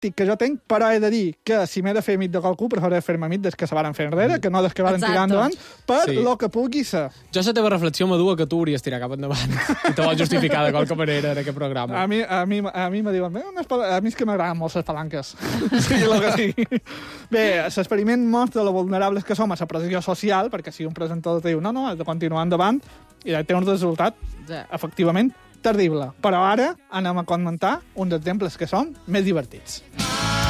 pràctic que jo tinc, però he de dir que si m'he de fer amic de qualcú, preferiré fer-me amic des que se varen fer enrere, que no des que varen tirar endavant, per lo que pugui ser. Jo la teva reflexió m'adua que tu hauries tirar cap endavant i te vols justificar de qualque manera en aquest programa. A mi me diuen, a mi és que m'agraden molt les palanques. Sí, el que sigui. Bé, l'experiment mostra lo vulnerables que som a la pressió social, perquè si un presentador diu no, has de continuar endavant, i té un resultat, efectivament, terrible. Però ara anem a comentar uns exemples que són més divertits.